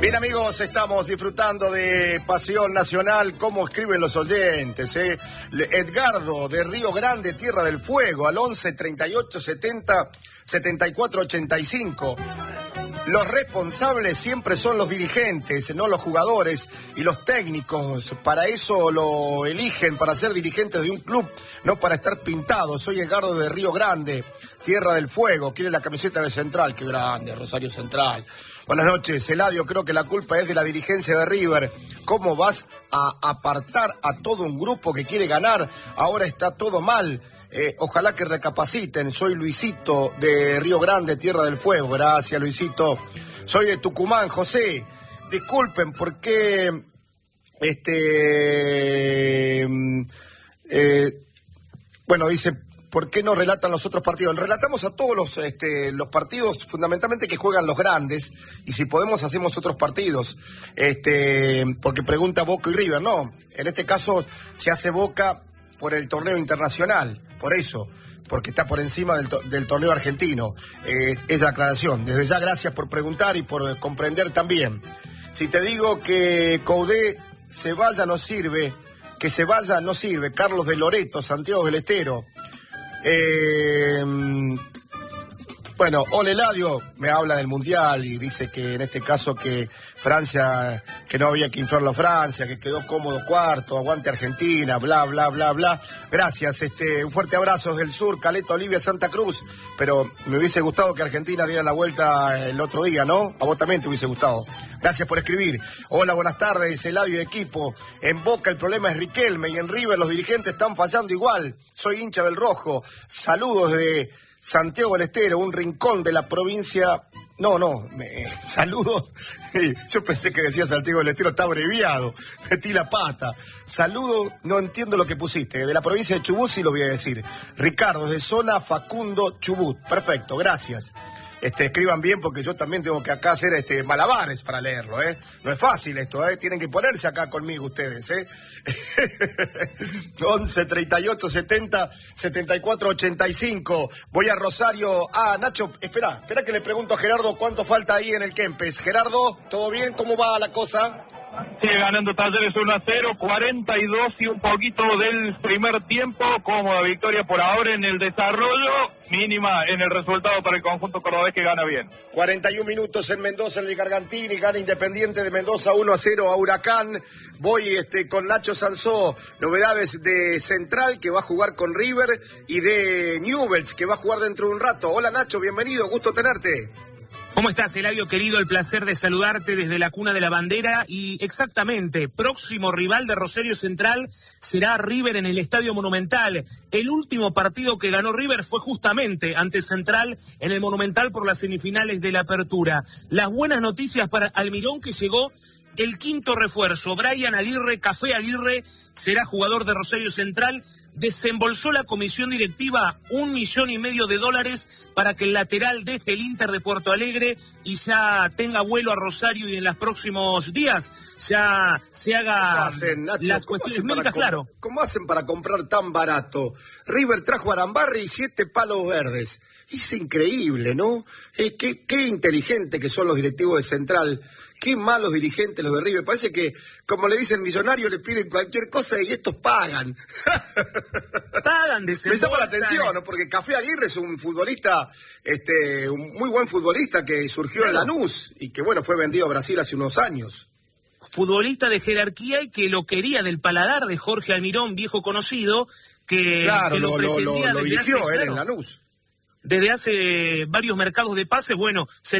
Bien, amigos, estamos disfrutando de Pasión Nacional. ¿Cómo escriben los oyentes? Edgardo de Río Grande, Tierra del Fuego, al 11 38 70 74 85. Los responsables siempre son los dirigentes, no los jugadores y los técnicos. Para eso lo eligen, para ser dirigentes de un club, no para estar pintados. Soy Edgardo de Río Grande, Tierra del Fuego. Quiere la camiseta de Central. Qué grande, Rosario Central. Buenas noches, Eladio. Creo que la culpa es de la dirigencia de River. ¿Cómo vas a apartar a todo un grupo que quiere ganar? Ahora está todo mal. Ojalá que recapaciten. Soy Luisito de Río Grande, Tierra del Fuego. Gracias, Luisito. Soy de Tucumán, José. Disculpen, ¿por qué bueno, dice, ¿por qué no relatan los otros partidos? Relatamos a todos los partidos, fundamentalmente que juegan los grandes, y si podemos hacemos otros partidos, porque pregunta Boca y River. No, en este caso se hace Boca por el torneo internacional, por eso, porque está por encima del torneo argentino. Es la aclaración. Desde ya, gracias por preguntar y por comprender también. Si te digo que Coudet se vaya no sirve, que se vaya no sirve. Carlos de Loreto, Santiago del Estero. Bueno, Ole Eladio me habla del Mundial y dice que en este caso que Francia, que no había que inflarlo a Francia, que quedó cómodo cuarto, aguante Argentina, bla, bla, bla, bla. Gracias, un fuerte abrazo desde el sur, Caleta, Olivia, Santa Cruz. Pero me hubiese gustado que Argentina diera la vuelta el otro día, ¿no? A vos también te hubiese gustado. Gracias por escribir. Hola, buenas tardes, Eladio y equipo. En Boca el problema es Riquelme y en River los dirigentes están fallando igual. Soy hincha del Rojo. Saludos de Santiago del Estero, un rincón de la provincia. Saludos. Yo pensé que decía Santiago del Estero, está abreviado. Metí la pata. Saludos, no entiendo lo que pusiste. De la provincia de Chubut sí lo voy a decir. Ricardo, de zona Facundo, Chubut. Perfecto, gracias. Escriban bien porque yo también tengo que acá hacer malabares para leerlo, No es fácil esto, Tienen que ponerse acá conmigo ustedes, 11 38 70 74 85. Voy a Rosario. Nacho, espera que le pregunto a Gerardo cuánto falta ahí en el Kempes. Gerardo, ¿todo bien? ¿Cómo va la cosa? Sigue ganando Talleres 1-0, 42 y un poquito del primer tiempo. Cómoda victoria por ahora en el desarrollo, mínima en el resultado para el conjunto cordobés que gana bien. 41 minutos en Mendoza, en el Gargantini, gana Independiente de Mendoza 1-0 a Huracán. Voy con Nacho Sansó, novedades de Central que va a jugar con River y de Newell's que va a jugar dentro de un rato. Hola Nacho, bienvenido, gusto tenerte. ¿Cómo estás, Eladio, querido? El placer de saludarte desde la cuna de la bandera. Y exactamente, próximo rival de Rosario Central será River en el Estadio Monumental. El último partido que ganó River fue justamente ante Central en el Monumental por las semifinales de la Apertura. Las buenas noticias para Almirón, que llegó el quinto refuerzo. Brian Aguirre, Café Aguirre, será jugador de Rosario Central. Desembolsó la comisión directiva $1,5 millones para que el lateral deje el Inter de Porto Alegre y ya tenga vuelo a Rosario y en los próximos días ya se haga las cuestiones médicas, claro. ¿Cómo hacen para comprar tan barato? River trajo a Arambarri y 7 palos verdes. Es increíble, ¿no? Qué inteligente que son los directivos de Central. Qué malos dirigentes los de River. Parece que, como le dicen millonarios, le piden cualquier cosa y estos pagan. Pagan, Me llama la atención, ¿no? Porque Café Aguirre es un futbolista, un muy buen futbolista que surgió en Lanús y que, bueno, fue vendido a Brasil hace unos años. Futbolista de jerarquía y que lo quería del paladar de Jorge Almirón, viejo conocido, que lo dirigió él en Lanús. Desde hace varios mercados de pases, bueno,